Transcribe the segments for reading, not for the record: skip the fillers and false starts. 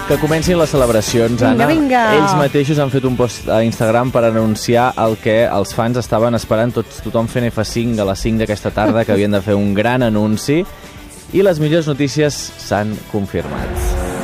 Que comencin les celebracions, Anna. Vinga. Ells mateixos han fet un post a Instagram per anunciar el que els fans estaven esperant, tothom fent F5 a les 5 d'aquesta tarda, que havien de fer un gran anunci, i les millors notícies s'han confirmat.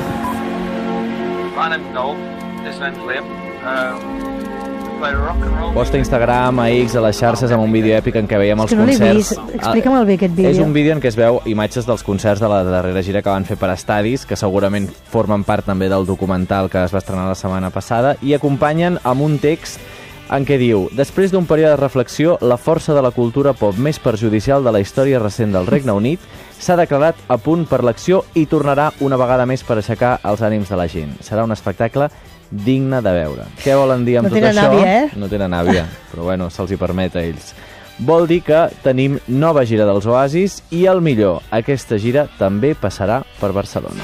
My name's Noel. This name's Liam. Play rock and roll. Posta a Instagram, a X, a les xarxes, amb un vídeo èpic en què veiem els És que no l'he concerts. vist. Explica'm bé aquest vídeo. És un vídeo en què es veu imatges dels concerts de la darrera gira que van fer per estadis, que segurament formen part també del documental que es va estrenar la setmana passada, i acompanyen amb un text en què diu: després d'un període de reflexió, la força de la cultura pop més perjudicial de la història recent del Regne Unit s'ha declarat a punt per l'acció i tornarà una vegada més per aixecar els ànims de la gent. Serà un espectacle digne de veure. Què volen dir amb No tot tenen això? àvia, No tenen àvia, però bueno, se'ls hi permet a ells. Vol dir que tenim nova gira dels Oasis i el millor, aquesta gira també passarà per Barcelona.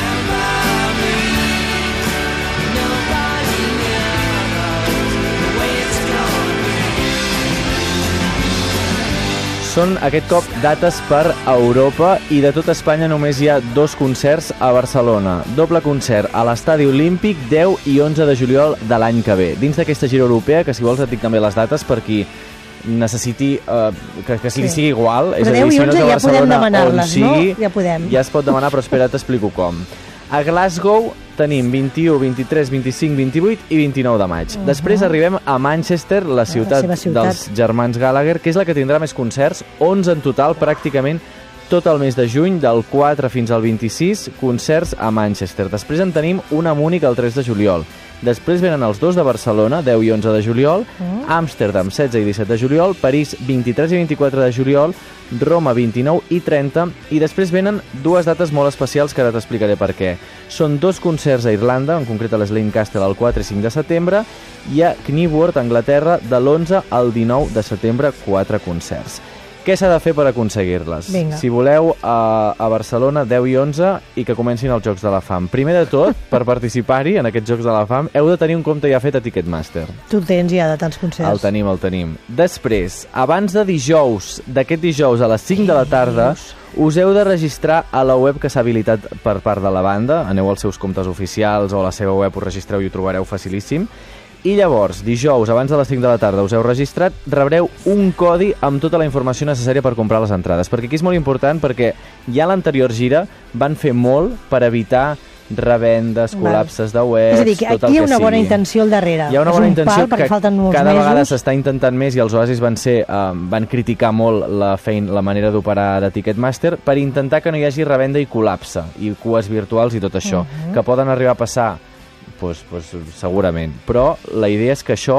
Són aquest cop dates per Europa i de tot Espanya només hi ha 2 concerts a Barcelona. Doble concert a l'Estadi Olímpic 10 i 11 de juliol de l'any que ve. Dins d'aquesta gira europea, que si vols et dic també les dates per qui necessiti que li sigui igual. Però 10 i 11 ja podem demanar-les, no? Ja podem. Ja es pot demanar, però espera, t'explico com. A Glasgow tenim 21, 23, 25, 28 i 29 de maig. Després arribem a Manchester, la ciutat dels germans Gallagher, que és la que tindrà més concerts, 11 en total, pràcticament tot el mes de juny, del 4 fins al 26, concerts a Manchester. Després en tenim un a Múnich el 3 de juliol. Després venen els 2 de Barcelona, 10 i 11 de juliol, Amsterdam, 16 i 17 de juliol, París, 23 i 24 de juliol, Roma, 29 i 30, i després venen 2 dates molt especials que ara t'explicaré per què. Són 2 concerts a Irlanda, en concret a l'Slane Castle el 4 i 5 de setembre, i a Knebworth, Anglaterra, de l'11 al 19 de setembre, 4 concerts. Què s'ha de fer per aconseguir-les? Vinga. Si voleu, a Barcelona, 10 i 11, i que comencin els Jocs de la Fam. Primer de tot, per participar-hi en aquests Jocs de la Fam, heu de tenir un compte ja fet a Ticketmaster. Tu tens ja de tants concerts. El tenim. Després, abans de d'aquest dijous a les 5 de la tarda, us heu de registrar a la web que s'ha habilitat per part de la banda. Aneu als seus comptes oficials o a la seva web, us registreu i ho trobareu facilíssim. I llavors, dijous, abans de les 5 de la tarda, us heu registrat, rebreu un codi amb tota la informació necessària per comprar les entrades. Perquè aquí és molt important, perquè ja a l'anterior gira van fer molt per evitar revendes, col·lapses de webs, és a dir, que aquí hi ha una bona intenció al darrere. Hi ha una bona intenció que cada vegada s'està intentant més, i els Oasis van criticar molt la manera d'operar de Ticketmaster per intentar que no hi hagi revenda i col·lapse, i cues virtuals i tot això, que poden arribar a passar segurament, però la idea és que això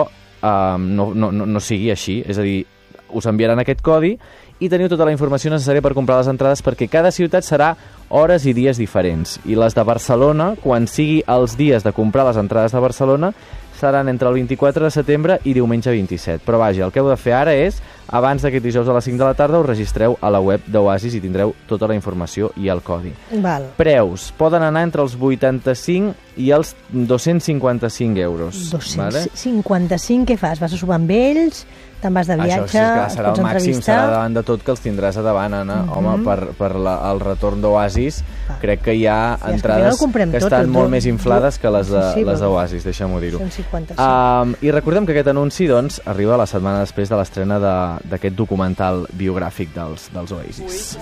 no sigui així, és a dir, us enviaran aquest codi i teniu tota la informació necessària per comprar les entrades, perquè cada ciutat serà hores i dies diferents, i les de Barcelona, quan sigui els dies de comprar les entrades de Barcelona, seran entre el 24 de setembre i diumenge 27. Però vaja, el que heu de fer ara és, abans d'aquest dijous a les 5 de la tarda, us registreu a la web d'Oasis i tindreu tota la informació i el codi. Val. Preus poden anar entre els 85 i els 255 euros. 255, què fas? Vas a sopar amb ells? Te'n vas de viatge? Això serà el màxim, serà davant de tot que els tindràs a davant, Anna. Home, per el retorn d'Oasis, crec que hi ha entrades que estan molt més inflades que les d'Oasis, deixa'm-ho dir-ho. I recordem que aquest anunci doncs arriba la setmana després de l'estrena d'aquest documental biogràfic dels Oasis.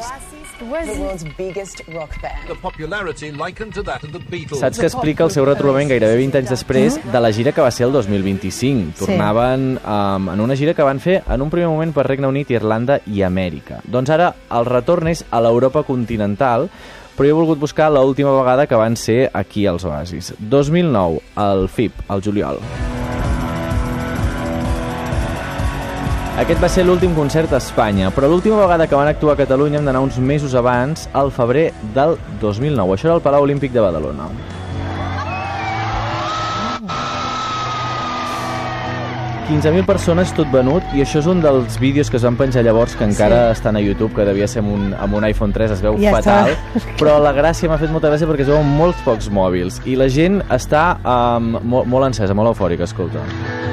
Saps que explica el seu retrobament gairebé 20 anys després de la gira que va ser el 2025. Tornaven en una gira que van fer en un primer moment per Regne Unit, Irlanda i Amèrica. Doncs ara el retorn és a l'Europa continental, però jo he volgut buscar l'última vegada que van ser aquí als Oasis. 2009, al FIP, al juliol. Aquest va ser l'últim concert a Espanya, però l'última vegada que van actuar a Catalunya hem d'anar uns mesos abans, al febrer del 2009. Això era el Palau Olímpic de Badalona. Mm. 15.000 persones tot venut, i això és un dels vídeos que es van penjar llavors, que encara estan a YouTube, que devia ser amb un iPhone 3, es veu fatal, però la gràcia m'ha fet molta gràcia perquè es veuen molts pocs mòbils, i la gent està molt encesa, molt eufòrica, escolta.